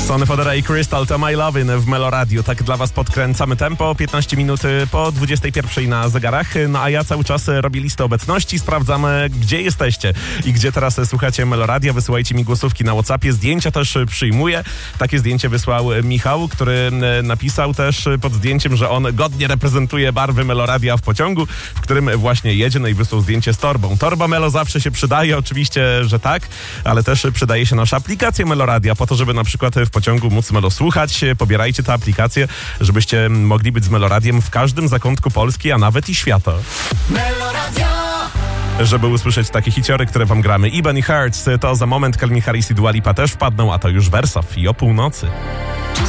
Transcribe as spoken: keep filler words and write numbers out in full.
Sonny Fodera i Crystal to My Lovin' w Meloradiu. Tak dla was podkręcamy tempo. piętnaście minut po dwudziestej pierwszej na zegarach. No a ja cały czas robię listę obecności. Sprawdzamy, gdzie jesteście i gdzie teraz słuchacie Meloradia. Wysyłajcie mi głosówki na WhatsAppie. Zdjęcia też przyjmuję. Takie zdjęcie wysłał Michał, który napisał też pod zdjęciem, że on godnie reprezentuje barwy Meloradia w pociągu, w którym właśnie jedzie. No i wysłał zdjęcie z torbą. Torba Melo zawsze się przydaje, oczywiście, że tak, ale też przydaje się nasza aplikacja Meloradia po to, żeby na przykład w pociągu móc Melo słuchać. Pobierajcie tę aplikację, żebyście mogli być z Meloradiem w każdym zakątku Polski, a nawet i świata. Meloradio! Żeby usłyszeć takie hiciory, które wam gramy. Ebony Hearts, to za moment Calvin Harris i Dua Lipa też wpadną, a to już Wersow i o północy.